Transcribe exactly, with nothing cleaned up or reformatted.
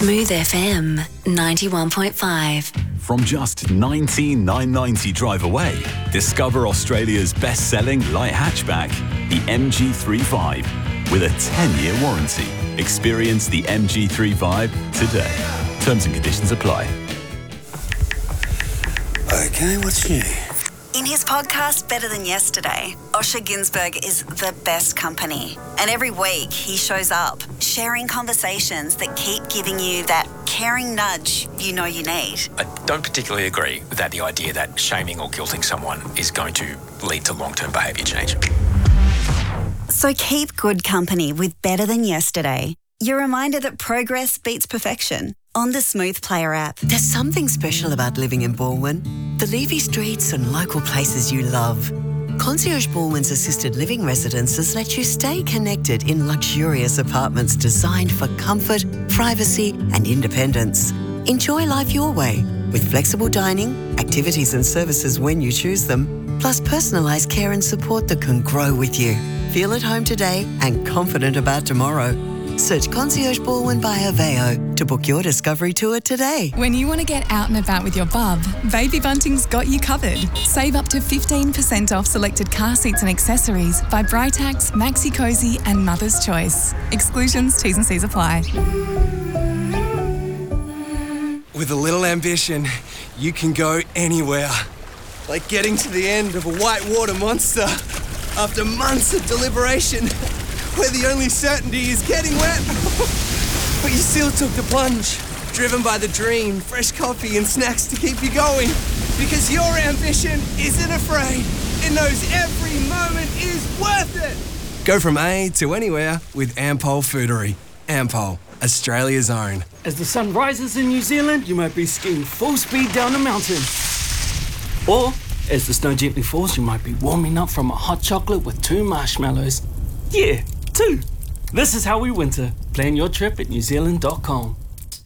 Smooth F M ninety-one point five. From just nineteen thousand nine hundred ninety drive away, discover Australia's best-selling light hatchback, the M G thirty-five, with a ten-year warranty. Experience the M G thirty-five today. Terms and conditions apply. Okay, what's new? In his podcast, Better Than Yesterday, Osher Günsberg is the best company. And every week he shows up, sharing conversations that keep giving you that caring nudge you know you need. I don't particularly agree with that, the idea that shaming or guilting someone is going to lead to long-term behaviour change. So keep good company with Better Than Yesterday. Your reminder that progress beats perfection on the Smooth Player app. There's something special about living in Balwyn. The leafy streets and local places you love. Concierge Balwyn's assisted living residences let you stay connected in luxurious apartments designed for comfort, privacy and independence. Enjoy life your way with flexible dining, activities and services when you choose them, plus personalised care and support that can grow with you. Feel at home today and confident about tomorrow. Search Concierge Balwyn by Aveo to book your discovery tour today. When you want to get out and about with your bub, Baby Bunting's got you covered. Save up to fifteen percent off selected car seats and accessories by Britax, Maxi Cozy and Mother's Choice. Exclusions, T's and C's apply. With a little ambition, you can go anywhere. Like getting to the end of a whitewater monster after months of deliberation, where the only certainty is getting wet. But you still took the plunge, driven by the dream, fresh coffee and snacks to keep you going. Because your ambition isn't afraid. It knows every moment is worth it. Go from A to anywhere with Ampol Foodery. Ampol, Australia's own. As the sun rises in New Zealand, you might be skiing full speed down a mountain. Or, as the snow gently falls, you might be warming up from a hot chocolate with two marshmallows. Yeah, two. This is how we winter. Plan your trip at new zealand dot com.